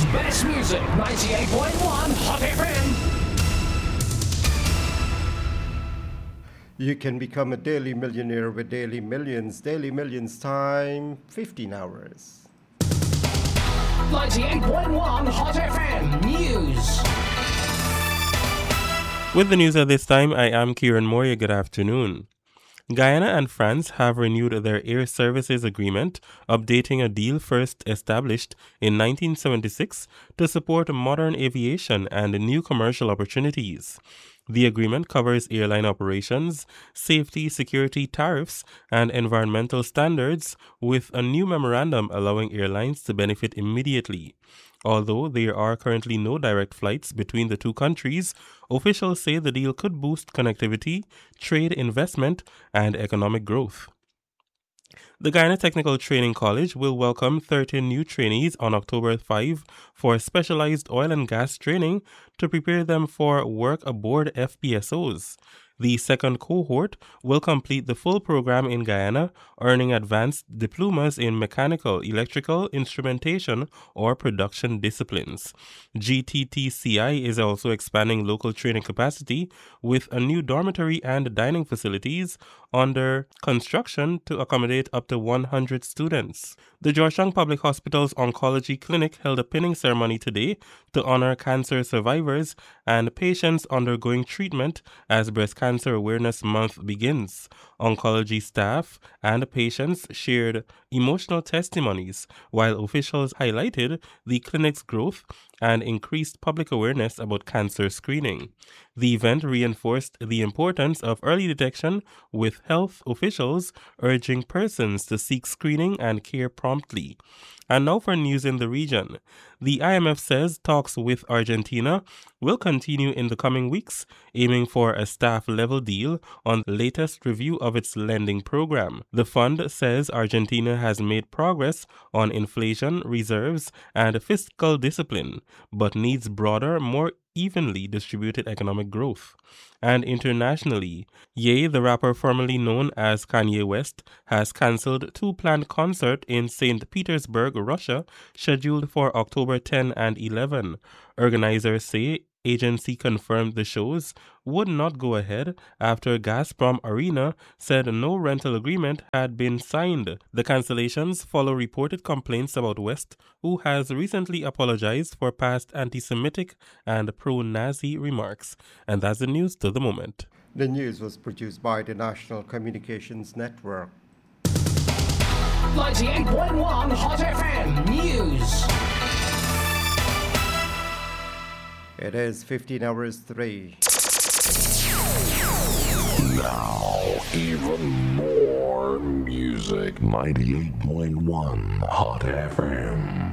best music, 98.1 Hot FM. You can become a daily millionaire with Daily Millions. Daily Millions time, 15 hours. 98.1 Hot FM News. With the news at this time, I am Kieran Moria. Good afternoon. Guyana and France have renewed their air services agreement, updating a deal first established in 1976 to support modern aviation and new commercial opportunities. The agreement covers airline operations, safety, security, tariffs, and environmental standards, with a new memorandum allowing airlines to benefit immediately. Although there are currently no direct flights between the two countries, officials say the deal could boost connectivity, trade, investment, and economic growth. The Guyana Technical Training College will welcome 13 new trainees on October 5 for specialized oil and gas training to prepare them for work aboard FPSOs. The second cohort will complete the full program in Guyana, earning advanced diplomas in mechanical, electrical, instrumentation, or production disciplines. GTTCI is also expanding local training capacity with a new dormitory and dining facilities under construction to accommodate up to 100 students. The Georgetown Public Hospital's Oncology Clinic held a pinning ceremony today to honor cancer survivors and patients undergoing treatment as Breast Cancer Awareness Month begins. Oncology staff and patients shared emotional testimonies, while officials highlighted the clinic's growth and increased public awareness about cancer screening. The event reinforced the importance of early detection, with health officials urging persons to seek screening and care promptly. And now for news in the region. The IMF says talks with Argentina will continue in the coming weeks, aiming for a staff-level deal on the latest review of its lending program. The fund says Argentina has made progress on inflation, reserves, and fiscal discipline, but needs broader, more evenly distributed economic growth. And internationally, Ye, the rapper formerly known as Kanye West, has cancelled two planned concerts in St. Petersburg, Russia, scheduled for October 10 and 11. Organizers say agency confirmed the shows would not go ahead after Gazprom Arena said no rental agreement had been signed. The cancellations follow reported complaints about West, who has recently apologized for past anti-Semitic and pro-Nazi remarks. And that's the news to the moment. The news was produced by the National Communications Network. 98.1 Hot FM News. It is 15 hours 3. Now, even more music. 98.1 Hot FM.